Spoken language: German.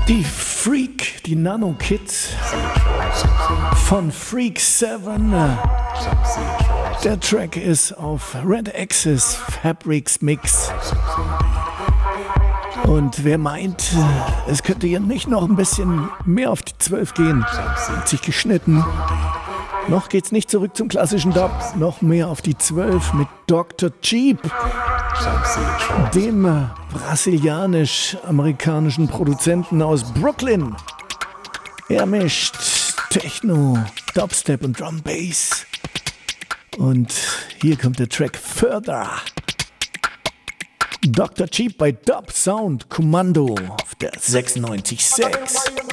Die Freak, die Nano Kids von Freak 7. Der Track ist auf Red Axis Fabrics Mix. Und wer meint, es könnte hier nicht noch ein bisschen mehr auf die 12 gehen, hat sich geschnitten. Noch geht's nicht zurück zum klassischen Dub, noch mehr auf die 12 mit Dr. Cheap, dem brasilianisch-amerikanischen Produzenten aus Brooklyn. Er mischt Techno, Dubstep und Drum Bass. Und hier kommt der Track Further. Dr. Cheap bei Dub Sound Kommando auf der 96.6.